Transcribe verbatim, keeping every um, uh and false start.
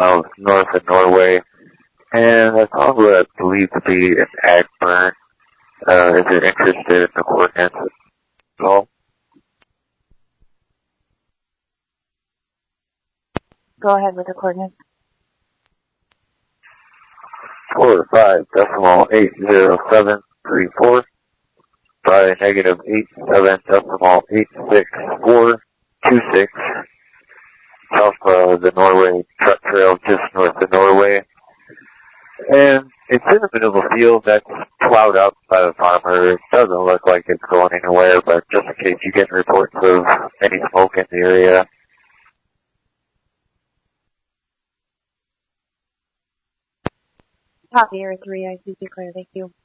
miles north of Norway, and that's all what I believe to be an ag burn. Uh, if you're interested in the coordinates at all. Go ahead with the coordinates. Four five decimal eight zero seven three four by negative eight seven decimal eight six four two six south of the Norway truck trail just north of Norway. And it's in the middle of a field that's plowed up by the farmer. It doesn't look like it's going anywhere, but just in case you get reports of any smoke in the area. Copy, Air three, I C C clear, thank you.